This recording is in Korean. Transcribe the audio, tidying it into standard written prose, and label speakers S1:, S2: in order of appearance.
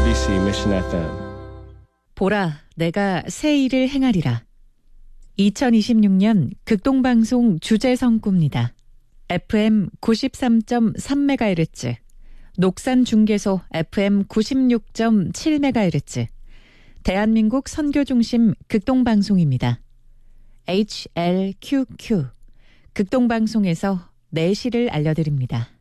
S1: MBC Mission FM.
S2: 보라, 내가 새 일을 행하리라. 2026년 극동방송 주제성구입니다. FM 93.3MHz, 녹산중계소 FM 96.7MHz, 대한민국 선교중심 극동방송입니다. HLQQ, 극동방송에서 내시를 알려드립니다.